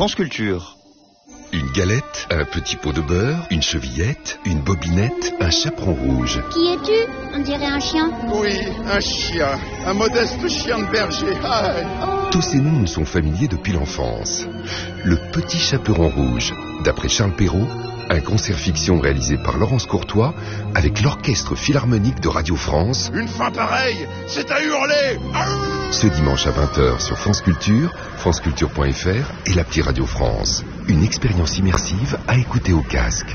France Culture. Une galette, un petit pot de beurre, une chevillette, une bobinette, un chaperon rouge. Qui es-tu? On dirait un chien. Oui, un chien. Un modeste chien de berger. Aïe. Tous ces noms nous sont familiers depuis l'enfance. Le petit chaperon rouge, d'après Charles Perrault, un concert fiction réalisé par Laurence Courtois avec l'Orchestre Philharmonique de Radio France. Une fin pareille, c'est à hurler. Ce dimanche à 20h sur France Culture, franceculture.fr et l'appli Radio France. Une expérience immersive à écouter au casque.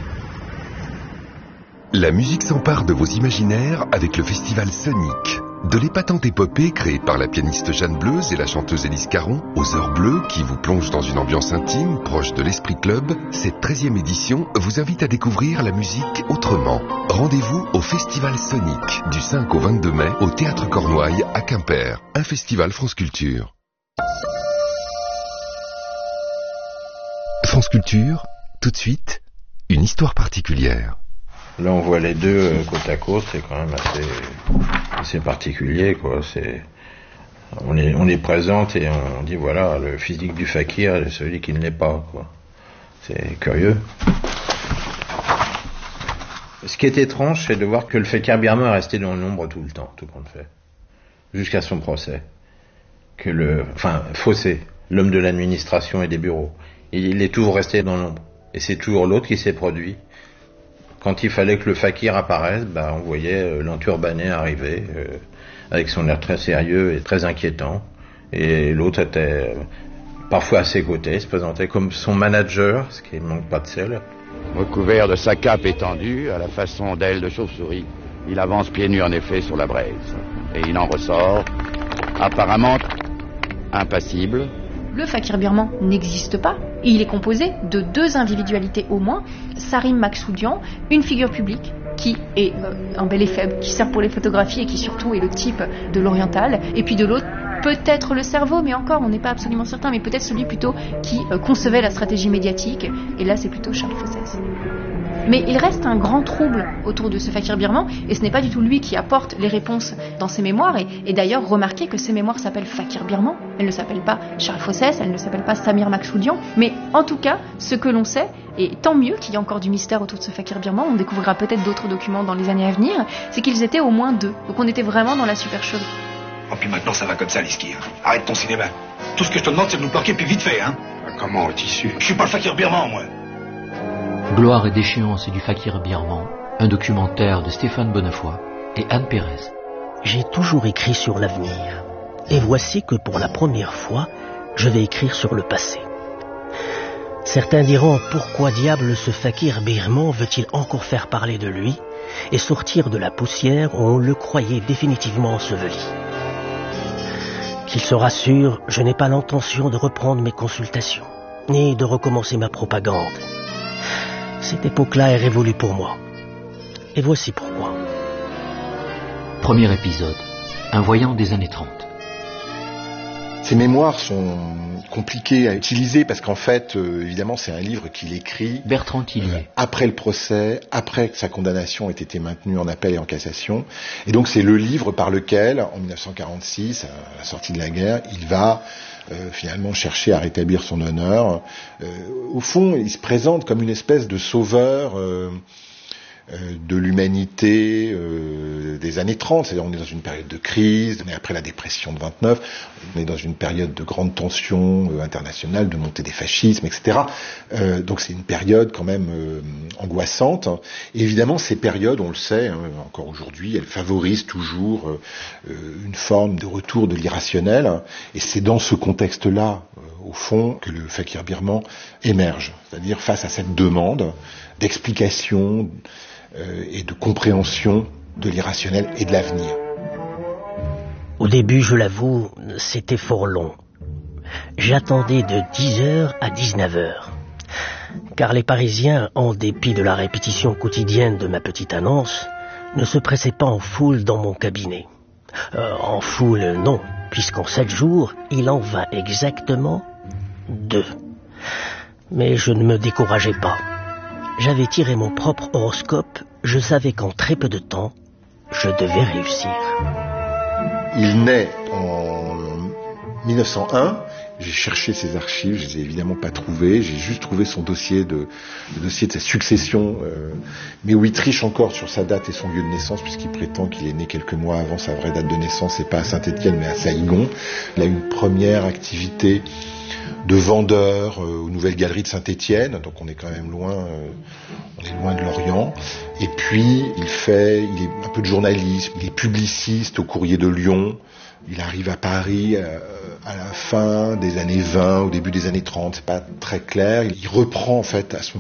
La musique s'empare de vos imaginaires avec le festival Sonic. De l'épatante épopée créée par la pianiste Jeanne Bleuze et la chanteuse Élise Caron, aux heures bleues qui vous plongent dans une ambiance intime proche de l'Esprit Club, cette 13e édition vous invite à découvrir la musique autrement. Rendez-vous au festival Sonic du 5 au 22 mai au Théâtre Cornouailles à Quimper. Un festival France Culture. France Culture, tout de suite, une histoire particulière. Là, on voit les deux côte à côte, c'est quand même assez particulier, quoi. On les présente et on dit voilà, le physique du fakir est celui qui ne l'est pas, quoi. C'est curieux. Ce qui est étrange, c'est de voir que le fakir birman est resté dans l'ombre tout le temps, tout compte fait, jusqu'à son procès. Fossé, l'homme de l'administration et des bureaux, il est toujours resté dans l'ombre. Et c'est toujours l'autre qui s'est produit. Quand il fallait que le fakir apparaisse, on voyait l'enturbané arriver avec son air très sérieux et très inquiétant. Et l'autre était parfois à ses côtés, se présentait comme son manager, ce qui ne manque pas de sel. Recouvert de sa cape étendue, à la façon d'aile de chauve-souris, il avance pieds nus en effet sur la braise. Et il en ressort, apparemment impassible. Le fakir birman n'existe pas. Et il est composé de deux individualités au moins, Sarim Maksoudian, une figure publique qui est un bel et faible, qui sert pour les photographies et qui surtout est le type de l'oriental, et puis de l'autre, peut-être le cerveau, mais encore on n'est pas absolument certain, mais peut-être celui plutôt qui concevait la stratégie médiatique, et là c'est plutôt Charles Fossès. Mais il reste un grand trouble autour de ce fakir birman, et ce n'est pas du tout lui qui apporte les réponses dans ses mémoires, et d'ailleurs remarquez que ses mémoires s'appellent Fakir birman, elles ne s'appellent pas Charles Fossès, elles ne s'appellent pas Samir Maksoudian, mais en tout cas, ce que l'on sait, et tant mieux qu'il y ait encore du mystère autour de ce fakir birman, on découvrira peut-être d'autres documents dans les années à venir, c'est qu'ils étaient au moins deux, donc on était vraiment dans la supercherie. Oh, puis maintenant ça va comme ça, Liski. Arrête ton cinéma. Tout ce que je te demande, c'est de nous planquer, puis vite fait, hein. Comment est issu? Je suis pas le fakir birman, moi. Gloire et déchéance du fakir birman, un documentaire de Stéphane Bonnefoy et Anne Pérez. J'ai toujours écrit sur l'avenir. Et voici que pour la première fois, je vais écrire sur le passé. Certains diront pourquoi diable ce fakir birman veut-il encore faire parler de lui et sortir de la poussière où on le croyait définitivement enseveli. Qu'il se rassure, je n'ai pas l'intention de reprendre mes consultations, ni de recommencer ma propagande. Cette époque-là est révolue pour moi. Et voici pourquoi. Premier épisode, un voyant des années 30. Ces mémoires sont compliquées à utiliser parce qu'en fait, évidemment, c'est un livre qu'il écrit Bertrand Tillier. Après le procès, après que sa condamnation ait été maintenue en appel et en cassation. Et donc, c'est le livre par lequel, en 1946, à la sortie de la guerre, il va finalement chercher à rétablir son honneur. Au fond, il se présente comme une espèce de sauveur de l'humanité des années 30, c'est-à-dire on est dans une période de crise, on est après la dépression de 29, on est dans une période de grande tension internationale, de montée des fascismes, etc. Donc c'est une période quand même angoissante. Et évidemment, ces périodes, on le sait, encore aujourd'hui, elles favorisent toujours une forme de retour de l'irrationnel. Et c'est dans ce contexte-là, au fond, que le fakir birman émerge, c'est-à-dire face à cette demande d'explication et de compréhension de l'irrationnel et de l'avenir. Au début, je l'avoue, c'était fort long. J'attendais de 10h à 19h. Car les Parisiens, en dépit de la répétition quotidienne de ma petite annonce, ne se pressaient pas en foule dans mon cabinet. En foule, non, puisqu'en 7 jours, il en vint exactement 2. Mais je ne me décourageais pas. J'avais tiré mon propre horoscope, je savais qu'en très peu de temps, je devais réussir. Il naît en 1901 J'ai cherché ses archives, je les ai évidemment pas trouvées. J'ai juste trouvé son dossier le dossier de sa succession. Mais où il triche encore sur sa date et son lieu de naissance, puisqu'il prétend qu'il est né quelques mois avant sa vraie date de naissance, et pas à Saint-Étienne, mais à Saïgon. Il a une première activité de vendeur aux Nouvelles Galeries de Saint-Étienne, donc on est quand même loin, on est loin de l'Orient. Et puis il est un peu de journalisme, il est publiciste au Courrier de Lyon. Il arrive à Paris à la fin des années 20, au début des années 30, c'est pas très clair. Il reprend en fait à ce